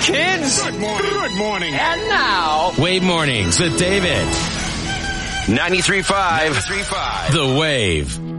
kids. Good morning. Good morning. And now, Wave Mornings with David. 93.5. The Wave.